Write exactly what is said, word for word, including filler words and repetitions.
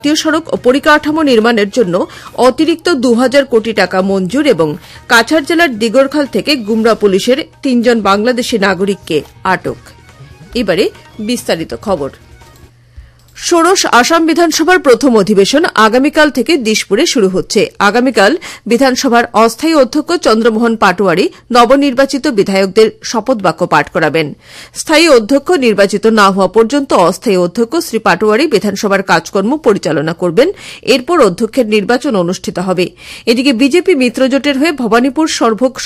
জাতীয় সড়ক ও পরিকাঠামো নির্মাণের জন্য অতিরিক্ত দু হাজার কোটি টাকা মঞ্জুর এবং কাছাড় জেলার দিগরখাল থেকে গুমরা পুলিশের তিনজন বাংলাদেশী নাগরিককে আটক। এবারে বিস্তারিত খবর। ষোড়শ আসাম বিধানসভার প্রথম অধিবেশন আগামীকাল থেকে দিশপুরে শুরু হচ্ছে। আগামীকাল বিধানসভার অস্থায়ী অধ্যক্ষ চন্দ্রমোহন পাটোয়ারি নবনির্বাচিত বিধায়কদের শপথ বাক্য পাঠ করাবেন। স্থায়ী অধ্যক্ষ নির্বাচিত না হওয়া পর্যন্ত অস্থায়ী অধ্যক্ষ শ্রী পাটোয়ারি বিধানসভার কাজকর্ম পরিচালনা করবেন। এরপর অধ্যক্ষের নির্বাচন অনুষ্ঠিত হবে। এদিকে বিজেপি মিত্রজোটের হয়ে ভবানীপুর সর্বক